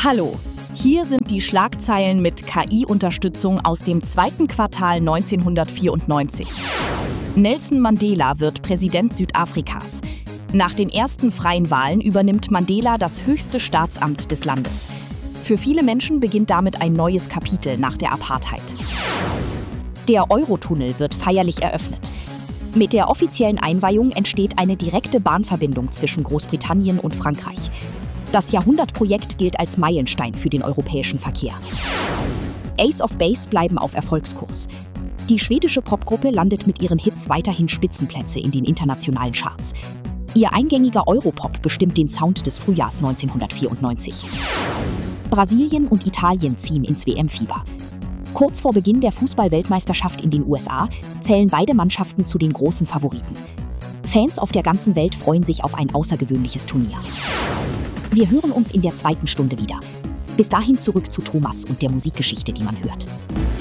Hallo, hier sind die Schlagzeilen mit KI-Unterstützung aus dem zweiten Quartal 1994. Nelson Mandela wird Präsident Südafrikas. Nach den ersten freien Wahlen übernimmt Mandela das höchste Staatsamt des Landes. Für viele Menschen beginnt damit ein neues Kapitel nach der Apartheid. Der Eurotunnel wird feierlich eröffnet. Mit der offiziellen Einweihung entsteht eine direkte Bahnverbindung zwischen Großbritannien und Frankreich. Das Jahrhundertprojekt gilt als Meilenstein für den europäischen Verkehr. Ace of Base bleiben auf Erfolgskurs. Die schwedische Popgruppe landet mit ihren Hits weiterhin Spitzenplätze in den internationalen Charts. Ihr eingängiger Europop bestimmt den Sound des Frühjahrs 1994. Brasilien und Italien ziehen ins WM-Fieber. Kurz vor Beginn der Fußball-Weltmeisterschaft in den USA zählen beide Mannschaften zu den großen Favoriten. Fans auf der ganzen Welt freuen sich auf ein außergewöhnliches Turnier. Wir hören uns in der zweiten Stunde wieder. Bis dahin zurück zu Thomas und der Musikgeschichte, die man hört.